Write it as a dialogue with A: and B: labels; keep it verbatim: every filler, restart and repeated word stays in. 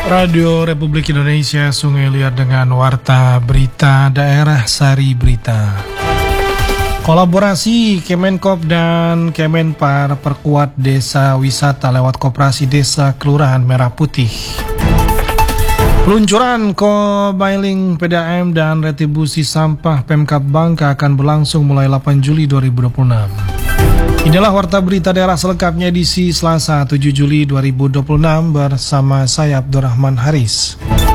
A: Radio Republik Indonesia Sungai Liat dengan Warta Berita Daerah Sari Berita. Kolaborasi Kemenkop dan Kemenpar perkuat desa wisata lewat Koperasi Desa Kelurahan Merah Putih. Peluncuran co-bailing P D A M dan retribusi sampah Pemkab Bangka akan berlangsung mulai delapan Juli dua ribu dua puluh enam. Inilah Warta Berita Daerah selengkapnya edisi Selasa tujuh Juli dua ribu dua puluh enam bersama saya Abdurrahman Haris.